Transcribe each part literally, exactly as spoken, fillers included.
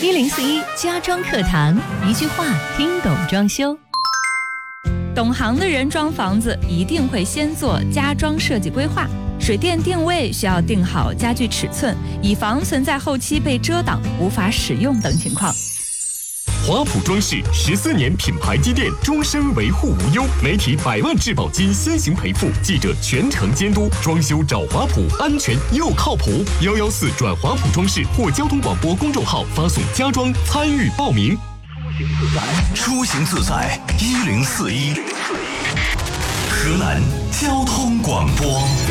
一零四一家装课堂，一句话听懂装修。 懂行的人装房子一定会先做家装设计规划，水电定位需要定好家具尺寸，以防存在后期被遮挡无法使用等情况。 华普装饰十四年品牌积淀，终身维护无忧，媒体百万质保金先行赔付，记者全程监督，装修找华普，安全又靠谱。幺幺四转华普装饰或交通广播公众号发送家装参与报名。 出行自在一零四一，河南交通广播。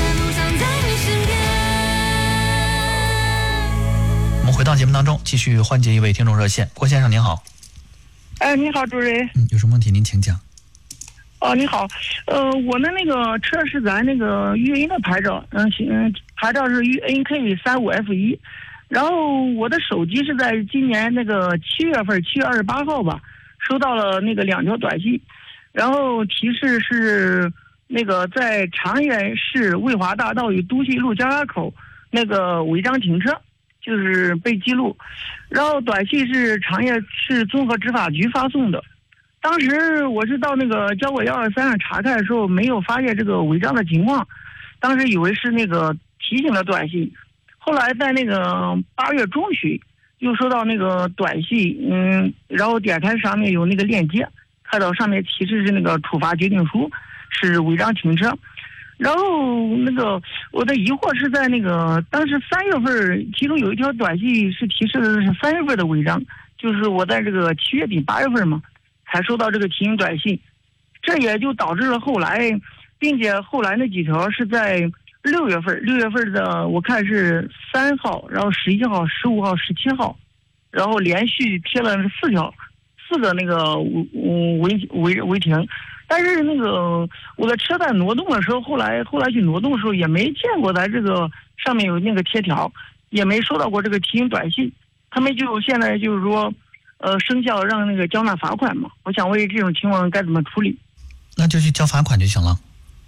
我们回到节目当中，继续欢迎一位听众热线。郭先生您好。 哎，你好，主任。 嗯，有什么问题您请讲。 哦，你好，呃，我的那个车是咱那个粤音的牌照，嗯，嗯，牌照是 N K 三五 F 一，然后我的手机是在今年那个七月份，七月二十八号吧，收到了那个两条短信，然后提示是那个在长垣市渭华大道与都西路交叉口那个违章停车，就是被记录，然后短信是长垣市综合执法局发送的。当时我是到那个交管幺二三上查看的时候，没有发现这个违章的情况，当时以为是那个提醒的短信。后来在那个八月中旬又收到那个短信，嗯，然后点开上面有那个链接，看到上面提示是那个处罚决定书，是违章停车。然后那个我的疑惑是在那个当时三月份，其中有一条短信是提示的是三月份的违章，就是我在这个七月底八月份嘛才收到这个提醒短信，这也就导致了后来，并且后来那几条是在六月份，六月份的我看是三号，然后十一号、十五号、十七号，然后连续贴了四条，四个那个违违违停。但是那个我的车在挪动的时候，后来后来去挪动的时候也没见过咱这个上面有那个贴条，也没收到过这个提醒短信。他们就现在就是说，呃，生效让那个交纳罚款嘛。我想问这种情况该怎么处理？ 那就去交罚款就行了。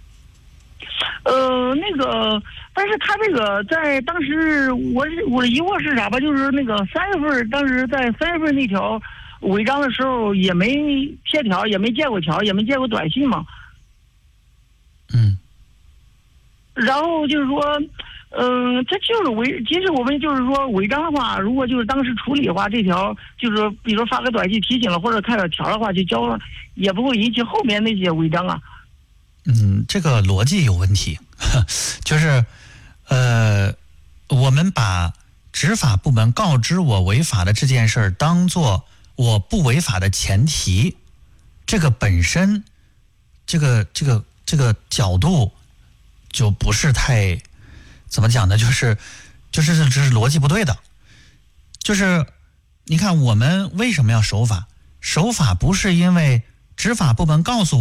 呃，那个，但是他这个在当时我我的疑惑是啥吧？就是那个三月份，当时在三月份那条违章的时候也没贴条，也没见过条，也没见过短信嘛。 嗯。 然后就是说，嗯、呃，这就是违。其实我们就是说违章的话，如果就是当时处理的话，这条就是说，比如说发个短信提醒了，或者看到条的话，就交了，也不会引起后面那些违章啊。 嗯，这个逻辑有问题，就是，呃，我们把执法部门告知我违法的这件事儿当做我不违法的前提，这个本身，这个这个这个角度就不是太怎么讲呢？就是就是这是逻辑不对的。就是你看我们为什么要守法？守法不是因为执法部门告诉我